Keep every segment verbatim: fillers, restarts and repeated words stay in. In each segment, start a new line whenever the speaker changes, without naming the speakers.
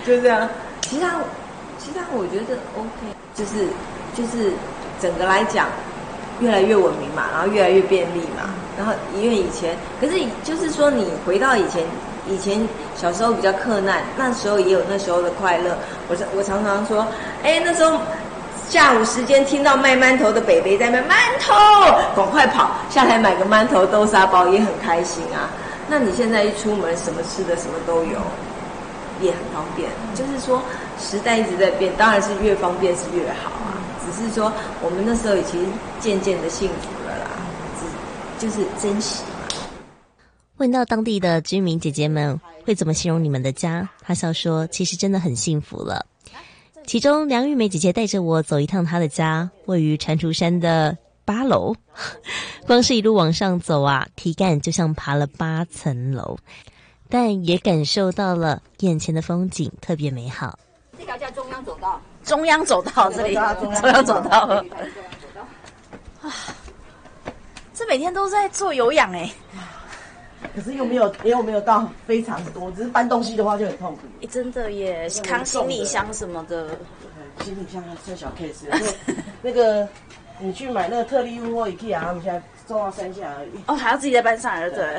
就这样。其他其他我觉得 OK， 就是就是整个来讲越来越文明嘛，然后越来越便利嘛。然后因为以前，可是就是说你回到以前，以前小时候比较克难，那时候也有那时候的快乐。我我常常说，哎，那时候下午时间听到卖馒头的北北在卖馒头，赶快跑下来买个馒头豆沙包，也很开心啊。那你现在一出门，什么吃的什么都有，也很方便。就是说时代一直在变，当然是越方便是越好啊。只是说我们那时候已经渐渐的幸福了啦，只就是珍惜嘛。
问到当地的居民姐姐们会怎么形容你们的家，她笑说其实真的很幸福了。其中梁玉梅姐姐带着我走一趟她的家，位于蟾蜍山的八楼，光是一路往上走啊，体感就像爬了八层楼，但也感受到了眼前的风景特别美好。
这条叫中央走道，
中央走道这里，中央走道啊，这每天都在做有氧哎、欸。
可是又没有，又没有到非常多，只是搬东西的话就很痛苦。
欸、真的耶，扛行李箱什么的。
行李箱算小 case， 那个你去买那个特利屋或 IKEA， 他们现在送到山下而已。
哦，还要自己再搬上来，对。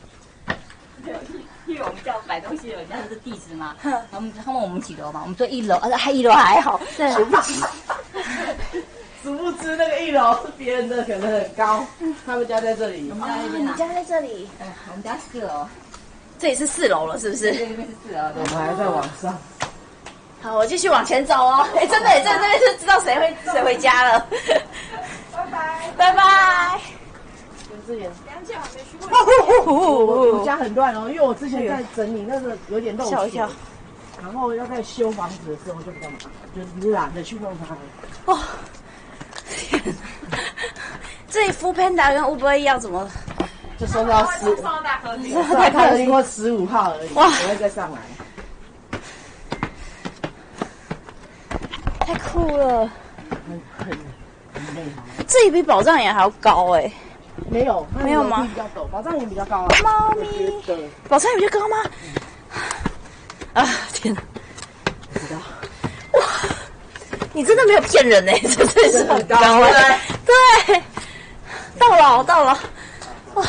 因为我们叫买东西，人家是地址嘛，他们他问我们几楼嘛，我们说一楼，啊，还一楼还好，对。
殊不知那个一楼是别人的，可能很高。他们家在这里，
我们家那边、
啊、你家在这里？
嗯，我们家四楼，
这里是四楼了，是不是？
这边是四楼，
我们还在往上。
好，我继续往前走哦。哎、欸，真的，真的，这边是知道谁会谁回家了。
拜拜，
拜拜。
刘志远，梁姐还没去过。我我家很乱哦，因为我之前在整理那个有点漏水，然后要在修房子的时候就比较麻烦，就是懒得去弄它了。
哦。这里 Foodpanda 跟 Uber Eats 要怎么？
就送到十，送到大客厅，送到大客厅或十五号而已，哇，不会再上来。
太酷了，
很很很累。
这里比宝藏岩还要高哎、欸。
没有，
没有吗？
比较陡，宝藏岩比较高啊。
猫咪，宝藏岩比较高吗？嗯、啊，天哪！
不知道。
哇！你真的没有骗人哎、欸，这真是很高哎、欸！对，到了，到了，哇！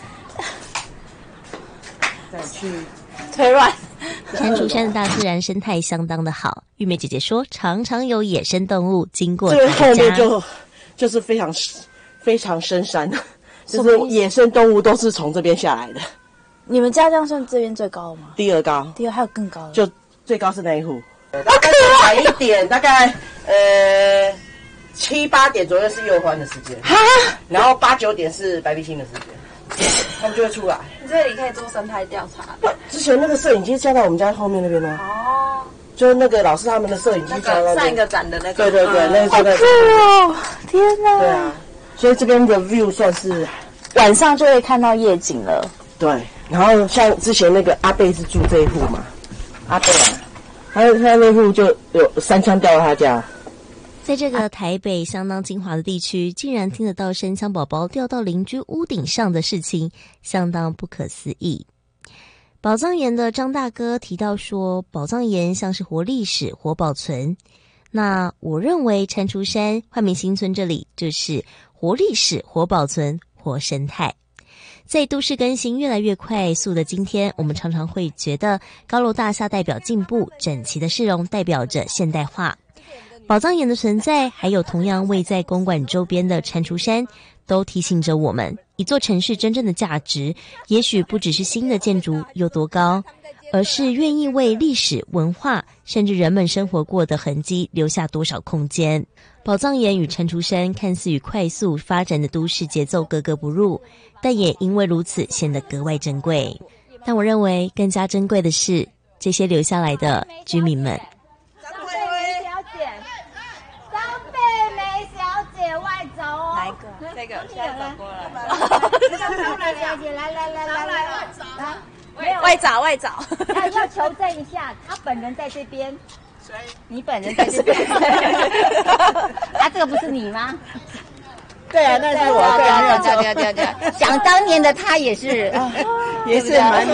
再去
腿软。
蟾蜍山的大自然生态相当的好，玉梅姐姐说，常常有野生动物经过她的家。
这后面就就是非常非常深山，就是野生动物都是从这边下来的。
你们家这样算这边最高吗？
第二高，
第二还有更高的，
就最高是那一户。大概晚一点，大概呃七八点左右是右欢的时间，然后八九点是白鼻星的时间，他们就会出来。
你这里可以做生态调查。
之前那个摄影机架在我们家后面那边呢。哦。就是那个老师他们的摄影机架在那边。
上一个展的那个。
对对对，嗯、那个就在。
好酷哦！天哪。
对啊，所以这边的 view 算是
晚上就会看到夜景了。
对，然后像之前那个阿贝是住这一户嘛，阿贝啊。还有他那户就有三枪掉到他家。
在这个台北相当精华的地区，竟然听得到生枪宝宝掉到邻居屋顶上的事情，相当不可思议。宝藏岩的张大哥提到说，宝藏岩像是活历史、活保存。那我认为蟾蜍山煥明新村这里就是活历史、活保存、活生态。在都市更新越来越快速的今天，我们常常会觉得高楼大厦代表进步，整齐的市容代表着现代化。宝藏岩的存在，还有同样位在公馆周边的蟾蜍山，都提醒着我们，一座城市真正的价值，也许不只是新的建筑有多高，而是愿意为历史、文化，甚至人们生活过的痕迹留下多少空间。宝藏岩与蟾蜍山看似与快速发展的都市节奏格格不入，但也因为如此显得格外珍贵。但我认为更加珍贵的是这些留下来的居民们。
张贝梅小姐，张贝梅小姐外走哦。
哪一个？这个，
现在走过来。张贝梅小姐，来来来来来来，
外找外找。
要要求证一下，他本人在这边。你本人在这边。啊，这个不是你吗？
对啊，那是我。对啊，
对啊，对啊，对啊。想当年的他也是，
也是蛮。